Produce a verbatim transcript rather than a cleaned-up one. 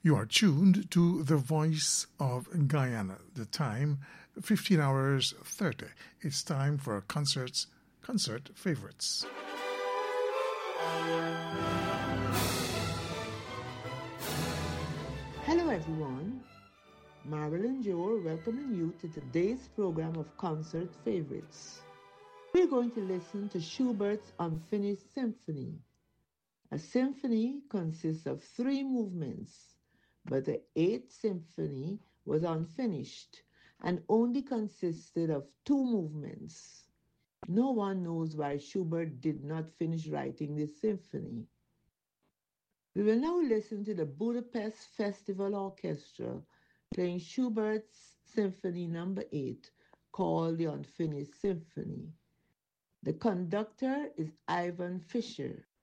You are tuned to the Voice of Guyana. The time, fifteen hours thirty. It's time for concerts, concert favorites. Hello everyone, Marilyn Joel welcoming you to today's program of Concert Favorites. We're going to listen to Schubert's Unfinished Symphony. A symphony consists of three movements, but the Eighth Symphony was unfinished and only consisted of two movements. No one knows why Schubert did not finish writing this symphony. We will now listen to the Budapest Festival Orchestra playing Schubert's Symphony Number eight, called the Unfinished Symphony. The conductor is Ivan Fischer.